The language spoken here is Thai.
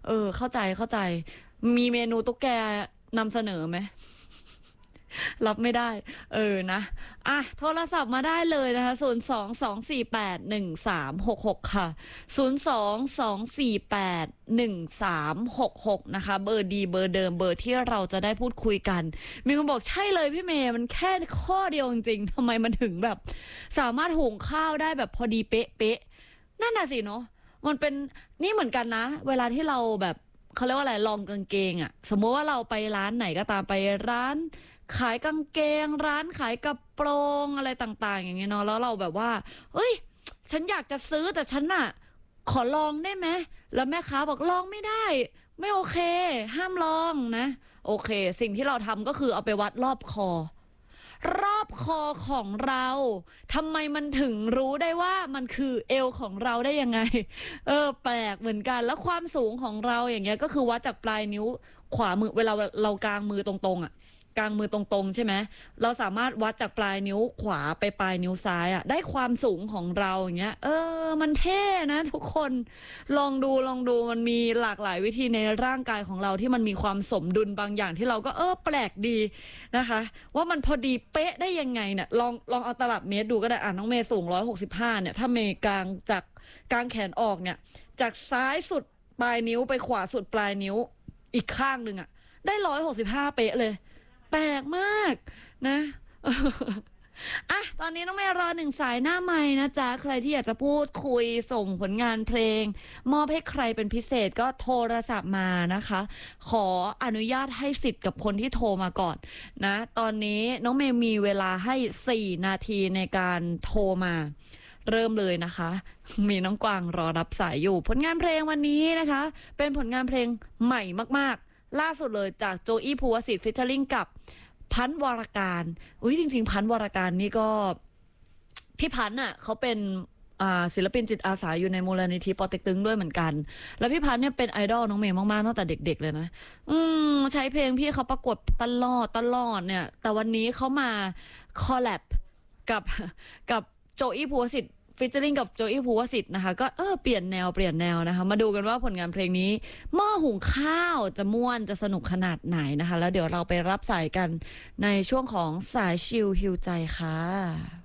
เข้าใจมีเมนูตุ๊กแกนำเสนอไหมรับไม่ได้นะโทรศัพท์มาได้เลยนะคะ02-248-1366ค่ะ02-248-1366นะคะเบอร์ดีเบอร์เดิมเบอร์ที่เราจะได้พูดคุยกันมีคนบอกใช่เลยพี่เมย์มันแค่ข้อเดียวจริงๆทำไมมันถึงแบบสามารถหุงข้าวได้แบบพอดีเป๊ะๆนั่นน่ะสิเนาะมันเป็นนี่เหมือนกันนะเวลาที่เราแบบเขาเรียกว่าอะไรลองกางเกงอะสมมติว่าเราไปร้านไหนก็ตามไปร้านขายกางเกงร้านขายกระโปรงอะไรต่างๆอย่างเงี้ยเนาะแล้วเราแบบว่าเอ้ยฉันอยากจะซื้อแต่ฉันน่ะขอลองได้ไหมแล้วแม่ค้าบอกลองไม่ได้ไม่โอเคห้ามลองนะโอเคสิ่งที่เราทำก็คือเอาไปวัดรอบคอของเราทำไมมันถึงรู้ได้ว่ามันคือเอวของเราได้ยังไงแปลกเหมือนกันแล้วความสูงของเราอย่างเงี้ยก็คือวัดจากปลายนิ้วขวามือเวลาเรากางมือตรงๆอ่ะกางมือตรงๆใช่ไหมเราสามารถวัดจากปลายนิ้วขวาไปปลายนิ้วซ้ายอ่ะได้ความสูงของเราอย่างเงี้ยมันเท่นะทุกคนลองดูมันมีหลากหลายวิธีในร่างกายของเราที่มันมีความสมดุลบางอย่างที่เราก็แปลกดีนะคะว่ามันพอดีเป๊ะได้ยังไงเนี่ยลองเอาตลับเมตรดูก็ได้น้องเมย์สูง165เนี่ยถ้าเมย์กางจากกางแขนออกเนี่ยจากซ้ายสุดปลายนิ้วไปขวาสุดปลายนิ้วอีกข้างหนึ่งอ่ะได้165เป๊ะเลยแปลกมากนะตอนนี้น้องเมย์รอ1 สายหน้าไมค์นะจ๊ะใครที่อยากจะพูดคุยส่งผลงานเพลงมอบให้ใครเป็นพิเศษก็โทรศัพท์มานะคะขออนุญาตให้สิทธิ์กับคนที่โทรมาก่อนนะตอนนี้น้องเมย์มีเวลาให้4 นาทีในการโทรมาเริ่มเลยนะคะมีน้องกวางรอรับสายอยู่ผลงานเพลงวันนี้นะคะเป็นผลงานเพลงใหม่มากๆล่าสุดเลยจากโจอี้ภูวสิทธิ์ฟีเจอริ่งกับพันธ์วรการจริงๆพันธ์วรการนี่ก็พี่พันธ์เขาเป็นศิลปินจิตอาสาอยู่ในมูลนิธิปอเต็กตึงด้วยเหมือนกันแล้วพี่พันธ์เนี่ยเป็นไอดอลน้องเมย์มากๆตั้งแต่เด็กๆเลยนะใช้เพลงพี่เขาประกวดตลอดเนี่ยแต่วันนี้เขามาคอลแลบกับโจอี้ภูวสิทธิ์ฟีเจอริ่งกับโจอี้ภูวสิทธิ์นะคะก็เปลี่ยนแนวนะคะมาดูกันว่าผลงานเพลงนี้หม้อหุงข้าวจะม่วนจะสนุกขนาดไหนนะคะแล้วเดี๋ยวเราไปรับสายกันในช่วงของสายชิลฮิวใจค่ะ